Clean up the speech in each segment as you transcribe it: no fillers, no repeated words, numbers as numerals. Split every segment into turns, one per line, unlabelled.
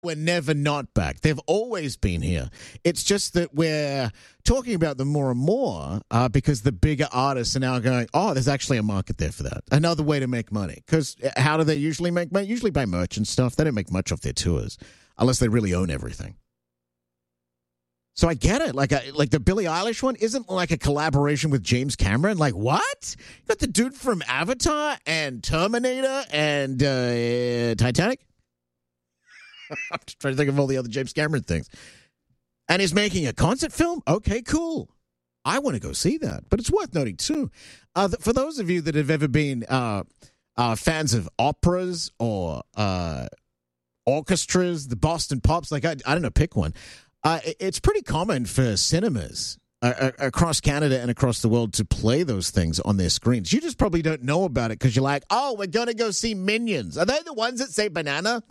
We're never not back. They've always been here. It's just that we're talking about them more and more because the bigger artists are now going, oh, there's actually a market there for that. Another way to make money. Because how do they usually make money? Usually by merch and stuff. They don't make much off their tours unless they really own everything. So I get it. Like the Billie Eilish one isn't like a collaboration with James Cameron. Like, what? You got the dude from Avatar and Terminator and Titanic? I'm just trying to think of all the other James Cameron things. And he's making a concert film? Okay, cool. I want to go see that. But it's worth noting, too, for those of you that have ever been fans of operas or orchestras, the Boston Pops, like, I don't know, pick one. It's pretty common for cinemas across Canada and across the world to play those things on their screens. You just probably don't know about it because you're like, oh, we're going to go see Minions. Are they the ones that say banana?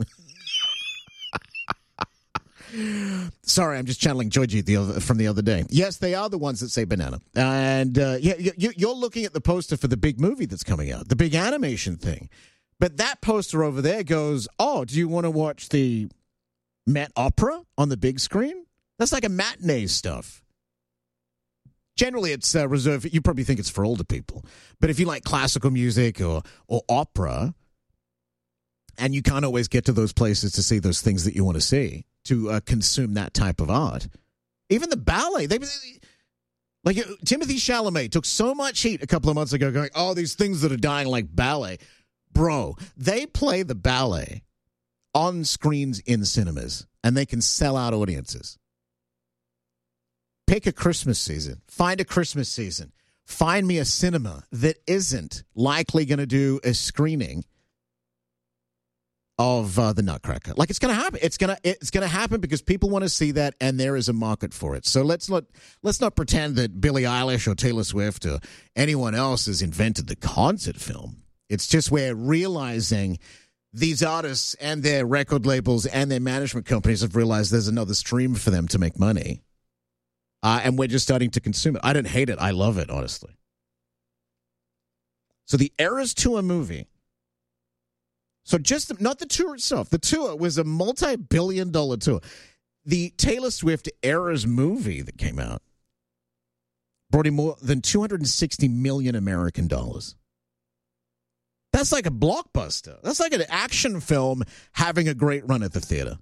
Sorry, I'm just channeling Georgie from the other day. Yes, they are the ones that say banana. And you're looking at the poster for the big movie that's coming out, the big animation thing. But that poster over there goes, oh, do you want to watch the Met Opera on the big screen? That's like a matinee stuff. Generally, it's reserved. You probably think it's for older people. But if you like classical music or opera, and you can't always get to those places to see those things that you want to see, to consume that type of art. Even the ballet, Timothée Chalamet took so much heat a couple of months ago going, oh, these things that are dying like ballet. Bro, they play the ballet on screens in cinemas, and they can sell out audiences. Pick a Christmas season. Find a Christmas season. Find me a cinema that isn't likely going to do a screening of the Nutcracker. Like, it's going to happen. It's going to happen because people want to see that, and there is a market for it. So let's not pretend that Billie Eilish or Taylor Swift or anyone else has invented the concert film. It's just we're realizing these artists and their record labels and their management companies have realized there's another stream for them to make money. And we're just starting to consume it. I don't hate it. I love it, honestly. So the Eras Tour movie. So just not the tour itself. The tour was a multi-billion-dollar tour. The Taylor Swift Eras movie that came out brought in more than 260 million American dollars. That's like a blockbuster. That's like an action film having a great run at the theater.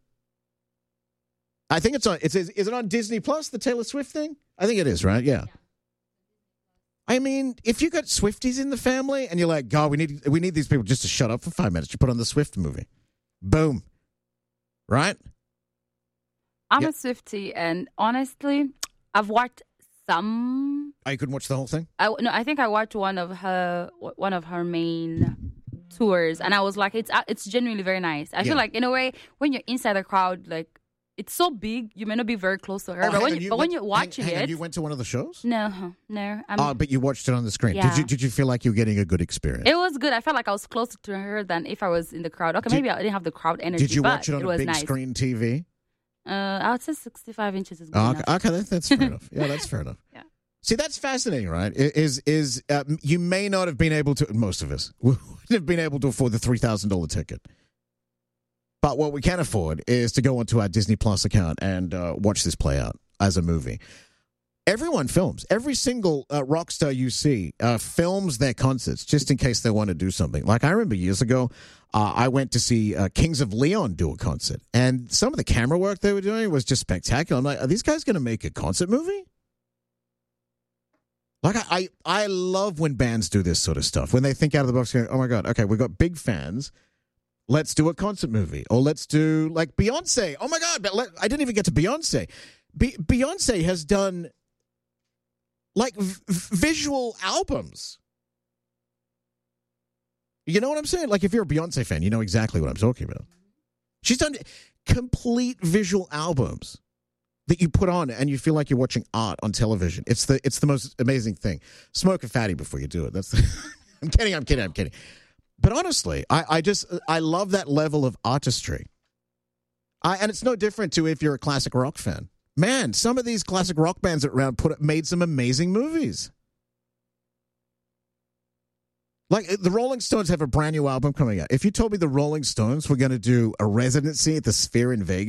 I think it's on. Is it on Disney Plus? The Taylor Swift thing? I think it is, right? Yeah. I mean, if you got Swifties in the family and you're like, God, we need these people just to shut up for 5 minutes. You put on the Swift movie. Boom. Right?
I'm a Swiftie, and honestly, I've watched some.
Oh, you couldn't watch the whole thing?
I think I watched one of her main tours, and I was like, it's genuinely very nice. I feel like, in a way, when you're inside the crowd, like, it's so big, you may not be very close to her. But when you're watching it...
You went to one of the shows?
No.
But you watched it on the screen.
Yeah.
Did you feel like you were getting a good experience?
It was good. I felt like I was closer to her than if I was in the crowd. Okay, maybe I didn't have the crowd energy,
Did you watch it on a big
nice.
Screen TV?
I would say 65 inches is good enough.
Okay, that's fair enough. Yeah, that's fair enough.
Yeah.
See, that's fascinating, right? You may not have been able to, most of us, wouldn't have been able to afford the $3,000 ticket. But what we can afford is to go onto our Disney Plus account and watch this play out as a movie. Everyone films. Every single rock star you see films their concerts just in case they want to do something. Like, I remember years ago, I went to see Kings of Leon do a concert. And some of the camera work they were doing was just spectacular. I'm like, are these guys going to make a concert movie? Like, I love when bands do this sort of stuff. When they think out of the box, going, oh, my God, okay, we've got big fans. Let's do a concert movie. Or let's do, like, Beyonce. Oh, my God, but I didn't even get to Beyonce. Beyonce has done, like, visual albums. You know what I'm saying? Like, if you're a Beyonce fan, you know exactly what I'm talking about. She's done complete visual albums that you put on and you feel like you're watching art on television. It's the most amazing thing. Smoke a fatty before you do it. I'm kidding. But honestly, I love that level of artistry. And it's no different to if you're a classic rock fan. Man, some of these classic rock bands that around made some amazing movies. Like the Rolling Stones have a brand new album coming out. If you told me the Rolling Stones were going to do a residency at the Sphere in Vegas,